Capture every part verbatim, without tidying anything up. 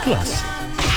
Klasik.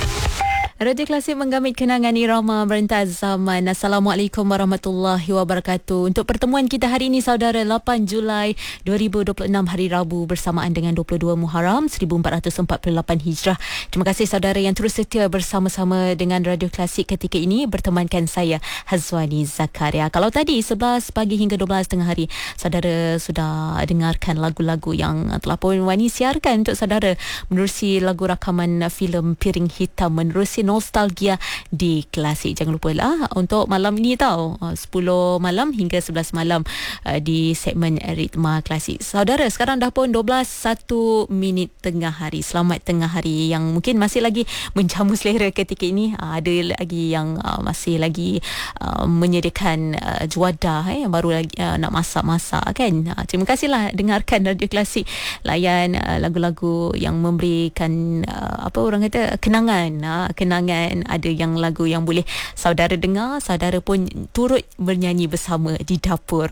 Radio Klasik menggamit kenangan irama merentas zaman. Assalamualaikum warahmatullahi wabarakatuh. Untuk pertemuan kita hari ini, saudara, lapan Julai dua ribu dua puluh enam, hari Rabu, bersamaan dengan dua puluh dua Muharram seribu empat ratus empat puluh lapan Hijrah. Terima kasih saudara yang terus setia bersama-sama dengan Radio Klasik ketika ini, bertemankan saya Hazwani Zakaria. Kalau tadi sebelas pagi hingga dua belas tengah hari, saudara sudah dengarkan lagu-lagu yang telah pun Wani siarkan untuk saudara menerusi lagu rakaman filem Piring Hitam, menerusi nostalgia di Klasik. Jangan lupa lah untuk malam ini tau, sepuluh malam hingga sebelas malam di segmen Ritma Klasik. Saudara, sekarang dah pun dua belas satu minit tengah hari. Selamat tengah hari yang mungkin masih lagi menjamu selera ketika ini. Ada lagi yang masih lagi menyediakan juadah eh, yang baru lagi nak masak-masak kan. Terima kasihlah dengarkan Radio Klasik, layan lagu-lagu yang memberikan apa orang kata kenangan, kenangan ada yang lagu yang boleh saudara dengar, saudara pun turut bernyanyi bersama di dapur.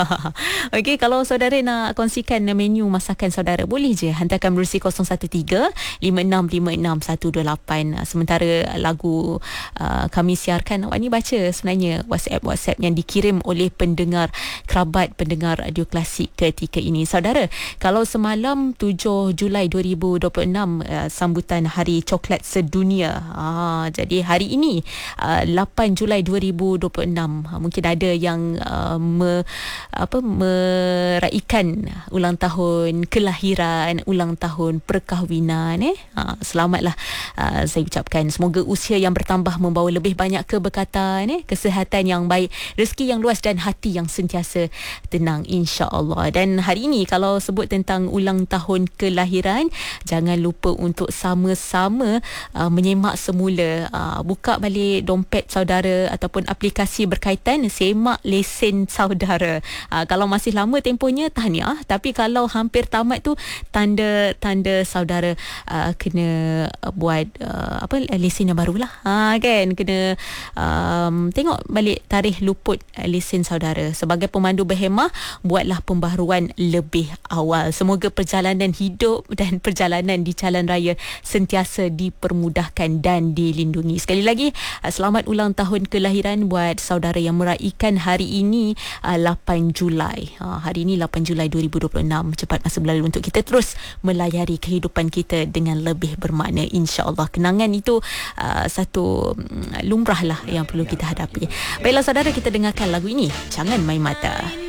Okey, kalau saudara nak kongsikan menu masakan saudara, boleh je hantarkan menerusi kosong satu tiga lima enam lima enam satu dua lapan. Sementara lagu uh, kami siarkan, awak ni baca sebenarnya WhatsApp-WhatsApp yang dikirim oleh pendengar, kerabat pendengar Radio Klasik ketika ini. Saudara, kalau semalam tujuh Julai dua ribu dua puluh enam uh, sambutan Hari Coklat Sedunia. Ah, jadi hari ini uh, lapan Julai dua ribu dua puluh enam, uh, mungkin ada yang uh, me, apa meraihkan ulang tahun kelahiran, ulang tahun perkahwinan eh. Uh, selamatlah uh, saya ucapkan. Semoga usia yang bertambah membawa lebih banyak keberkatan eh, kesihatan yang baik, rezeki yang luas dan hati yang sentiasa tenang, insya-Allah. Dan hari ini kalau sebut tentang ulang tahun kelahiran, jangan lupa untuk sama-sama uh, menyemak semula, uh, buka balik dompet saudara ataupun aplikasi berkaitan, semak lesen saudara. Uh, kalau masih lama tempohnya, tahniah. Tapi kalau hampir tamat tu, tanda tanda saudara uh, kena buat uh, apa lesen yang barulah. Ha, kan, kena um, tengok balik tarikh luput lesen saudara. Sebagai pemandu berhemah, buatlah pembaharuan lebih awal. Semoga perjalanan hidup dan perjalanan di jalan raya sentiasa dipermudahkan dan dilindungi. Sekali lagi, selamat ulang tahun kelahiran buat saudara yang meraihkan hari ini, lapan Julai. Hari ini lapan Julai dua ribu dua puluh enam. Cepat masa berlalu untuk kita terus melayari kehidupan kita dengan lebih bermakna, insya-Allah. Kenangan itu uh, satu lumrah lah yang perlu kita hadapi. Baiklah saudara, kita dengarkan lagu ini, Jangan Main Mata.